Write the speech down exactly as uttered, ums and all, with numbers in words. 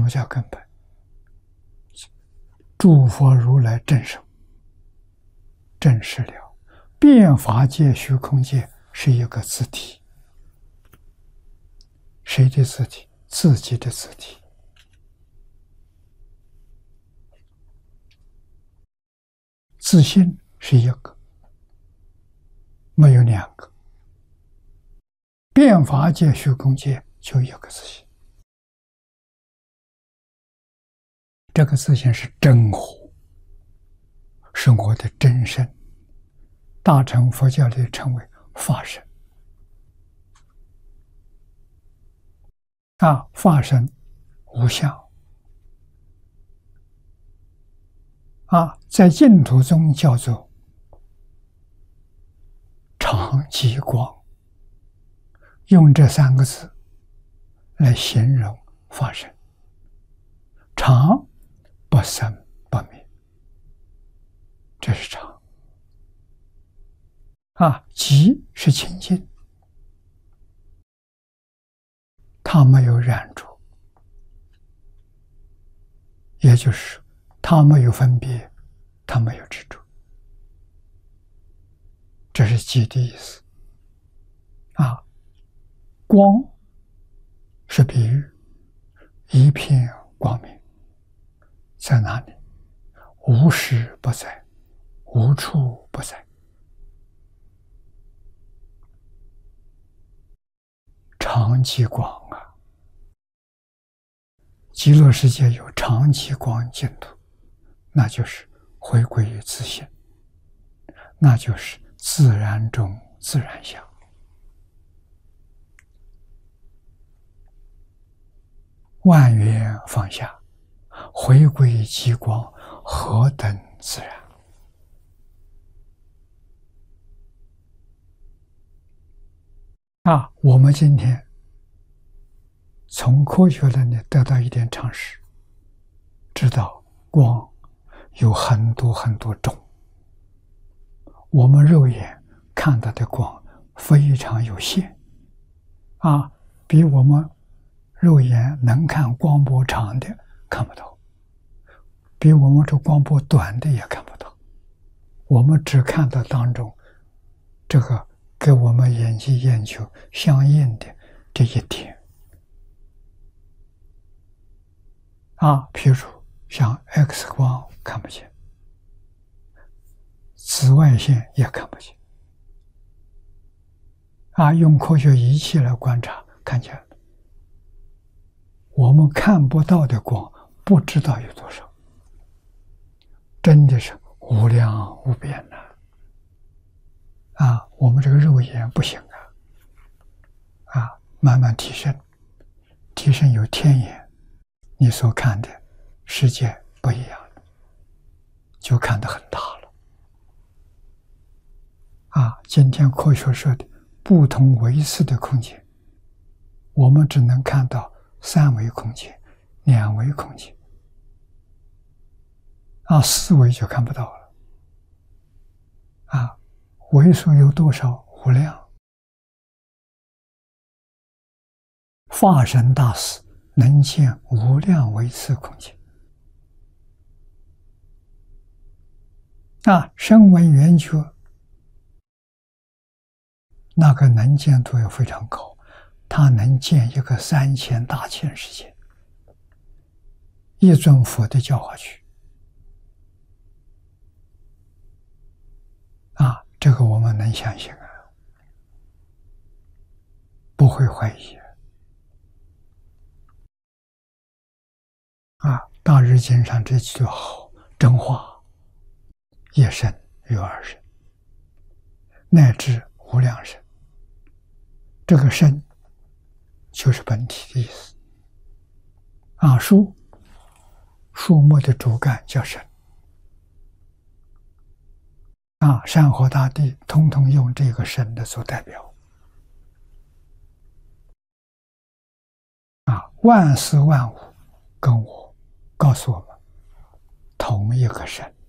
么叫根本？诸佛如来正生证实了，变法界、虚空界是一个自体。谁的自体？自己的自体。自性是一个，没有两个。变法界、虚空界就一个自性。这个自性是真火，是我的真身。大乘佛教里称为法身。啊，法身无相。啊，在净土中叫做常寂光，用这三个字来形容法身。常不生不灭，这是常。啊，寂是清净，它没有染着，也就是它没有分别，它没有执着，这是寂的意思。啊，光是比喻，一片光明在哪里？无时不在，无处不在。常寂光啊，极乐世界有常寂光净土，那就是回归于自性，那就是自然中自然相。万缘放下，回归极光，何等自然！啊，我们今天从科学那里得到一点常识，知道光有很多很多种。我们肉眼看到的光非常有限，啊，比我们肉眼能看光波长的看不到，比我们这光波短的也看不到。我们只看到当中这个跟我们眼睛眼球相应的这一点。啊，譬如像 X 光看不见，紫外线也看不见。啊，用科学仪器来观察，看见了。我们看不到的光，不知道有多少，真的是无量无边呐！啊，我们这个肉眼不行啊！啊，慢慢提升，提升有天眼，你所看的世界不一样了，就看得很大了。啊，今天科学说的不同维次的空间，我们只能看到三维空间、两维空间，啊，四维就看不到了。啊，维数有多少？无量。法身大士能见无量维次空间。啊，声闻缘觉那个能见度也非常高，他能见一个三千大千世界，一尊佛的教化区。啊，这个我们能相信啊，不会怀疑。啊，大日经上这句好，真话，一生有二生，乃至无量生。这个生就是本体的意思。啊，树树木的主干叫生。啊，山河大地统统用这个生的做代表。啊，万事万物跟我告诉我们同一个生。